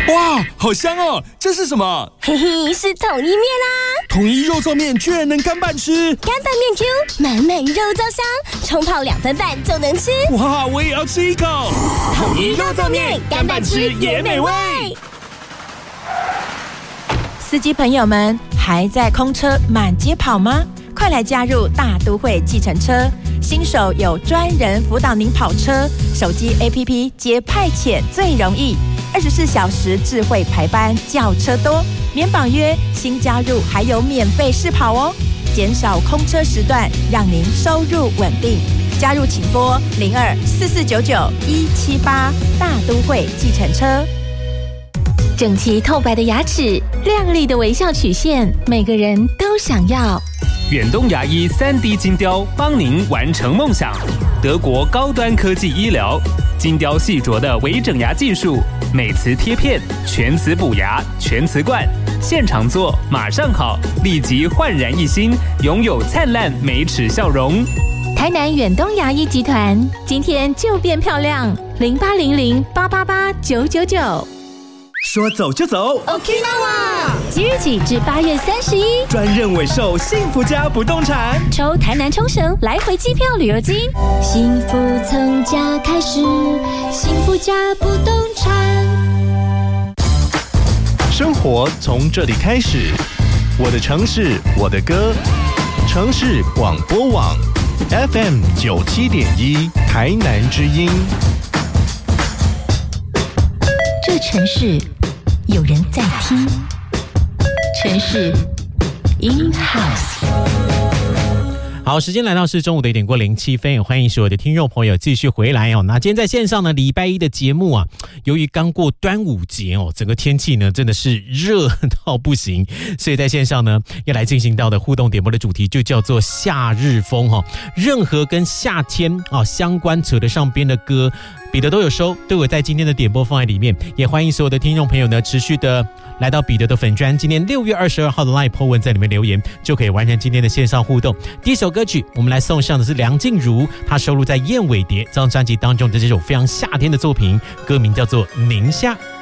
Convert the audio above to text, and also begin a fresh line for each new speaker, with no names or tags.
哇，好香哦！这是什么？
嘿嘿，是统一面啊！
统一肉燥面居然能干拌吃，
干拌面 Q， 满满肉燥香，冲泡2分半就能吃。
哇，我也要吃一口！
统一肉燥面，干拌吃也美味。
司机朋友们，还在空车满街跑吗？快来加入大都会计程车，新手有专人辅导您跑车，手机 APP 接派遣最容易，24小时智慧排班，轿车多，免绑约，新加入还有免费试跑哦，减少空车时段，让您收入稳定。加入请拨024499-178，大都会计程车。
整齐透白的牙齿，亮丽的微笑曲线，每个人都想要。
远东牙医3D 金雕帮您完成梦想，德国高端科技医疗，金雕细琢的微整牙技术，美瓷贴片，全瓷补牙，全瓷冠，现场做马上好，立即焕然一新，拥有灿烂美齿笑容。
台南远东牙医集团，今天就变漂亮，0800888999。
说走就走
Okinawa
即日起至8月31，
专任委售幸福家不动产，
抽台南冲绳来回机票旅游金。
幸福从家开始，幸福家不动产。
生活从这里开始，我的城市，我的歌，城市广播网 FM 97.1台南之音。
这城市有人在听，城市 in house。
好，时间来到是中午的1点过07分，欢迎所有的听众朋友继续回来哦。那今天在线上呢，礼拜一的节目啊，由于刚过端午节哦，整个天气呢真的是热到不行，所以在线上呢要来进行到的互动点播的主题就叫做夏日风哈。任何跟夏天啊相关扯得上边的歌，彼得都有收，都有在今天的点播放在里面。也欢迎所有的听众朋友呢持续的来到彼得的粉专，今天6月22号的 LINE po 文在里面留言，就可以完成今天的线上互动。第一首歌曲我们来送上的是梁静茹，她收录在燕尾蝶这张专辑当中的这首非常夏天的作品，歌名叫做宁夏。